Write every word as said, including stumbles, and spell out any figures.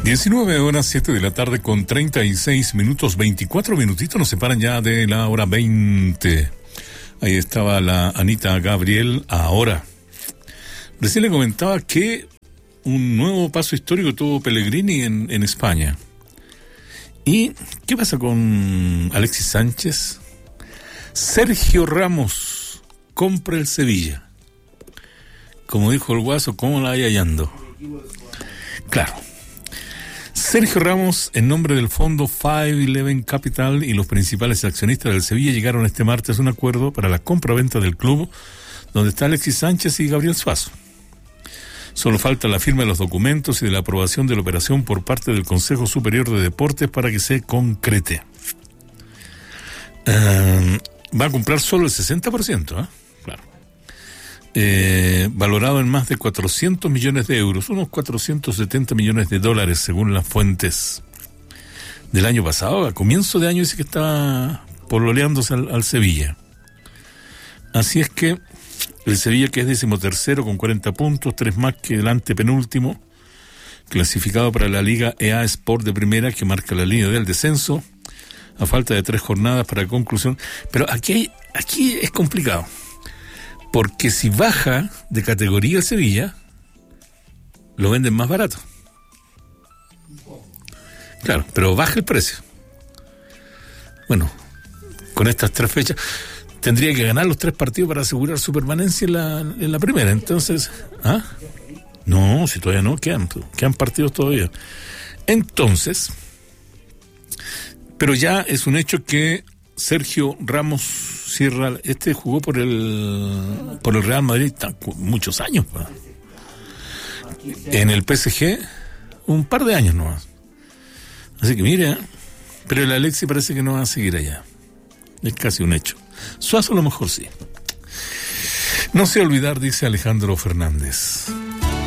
diecinueve horas, siete de la tarde con treinta y seis minutos, veinticuatro minutitos nos separan ya de la hora veinte. Ahí estaba la Anita Gabriel ahora. Recién le comentaba que un nuevo paso histórico tuvo Pellegrini en, en España. ¿Y qué pasa con Alexis Sánchez? Sergio Ramos compra el Sevilla. Como dijo el Guaso, ¿cómo la hay hallando? Claro. Sergio Ramos, en nombre del fondo cinco once Capital y los principales accionistas del Sevilla, llegaron este martes a un acuerdo para la compra-venta del club, donde está Alexis Sánchez y Gabriel Suazo. Solo falta la firma de los documentos y de la aprobación de la operación por parte del Consejo Superior de Deportes para que se concrete. Uh, va a comprar solo el sesenta por ciento, ¿eh? Claro. Eh, valorado en más de cuatrocientos millones de euros, unos cuatrocientos setenta millones de dólares según las fuentes del año pasado. A comienzo de año dice que estaba pololeándose al, al Sevilla. Así es que el Sevilla, que es decimotercero con cuarenta puntos, tres más que el antepenúltimo, clasificado para la Liga E A Sport de primera, que marca la línea del descenso, a falta de tres jornadas para conclusión. Pero aquí hay, aquí es complicado, porque si baja de categoría el Sevilla, lo venden más barato. Claro, pero baja el precio. Bueno, con estas tres fechas tendría que ganar los tres partidos para asegurar su permanencia en la, en la primera. Entonces, ¿ah? No, si todavía no, quedan, quedan partidos todavía. Entonces, pero ya es un hecho que Sergio Ramos cierra, este jugó por el por el Real Madrid muchos años, ¿verdad? En el P S G un par de años nomás. Así que mire, pero el Alexis parece que no va a seguir allá. Es casi un hecho. Suazo a lo mejor sí. No sé olvidar, dice Alejandro Fernández.